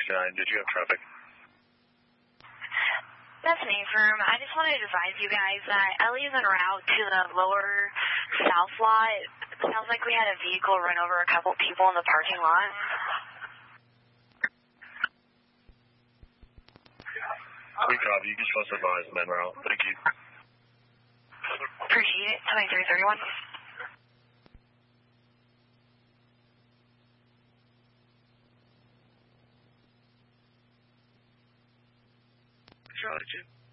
69. Did you have traffic? That's an A-firm. I just wanted to advise you guys that Ellie's en route to the lower south lot. It sounds like we had a vehicle run over a couple people in the parking lot. We copy. You can just advise them en route. Thank you. Appreciate it. 2331. Charlie,